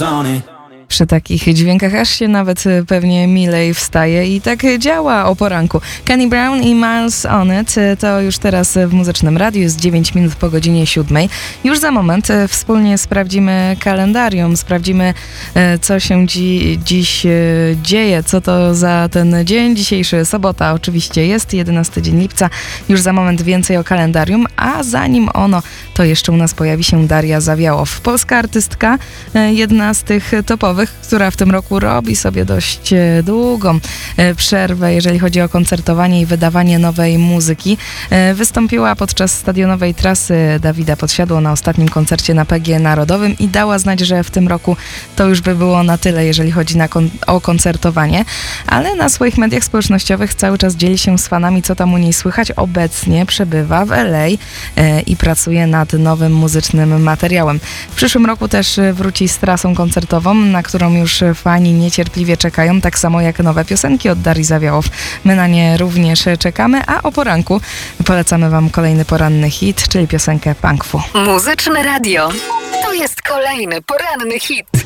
Przy takich dźwiękach aż się nawet pewnie milej wstaje i tak działa o poranku. Kenny Brown i Miles On It to już teraz w Muzycznym Radiu, jest 9 minut po godzinie 7. Już za moment wspólnie sprawdzimy kalendarium, sprawdzimy co się dziś dzieje, co to za ten dzień dzisiejszy, sobota oczywiście jest, 11 dzień lipca. Już za moment więcej o kalendarium, a zanim ono, to jeszcze u nas pojawi się Daria Zawiałow, polska artystka, jedna z tych topowych, która w tym roku robi sobie dość długą przerwę, jeżeli chodzi o koncertowanie i wydawanie nowej muzyki. Wystąpiła podczas stadionowej trasy Dawida Podsiadło na ostatnim koncercie na PG Narodowym i dała znać, że w tym roku to już by było na tyle, jeżeli chodzi o koncertowanie, ale na swoich mediach społecznościowych cały czas dzieli się z fanami, co tam u niej słychać. Obecnie przebywa w LA i pracuje nad nowym muzycznym materiałem. W przyszłym roku też wróci z trasą koncertową, na którą już fani niecierpliwie czekają, tak samo jak nowe piosenki od Darii Zawiałow. My na nie również czekamy, a o poranku polecamy wam kolejny poranny hit, czyli piosenkę Punk Fu. Muzyczne Radio. To jest kolejny poranny hit.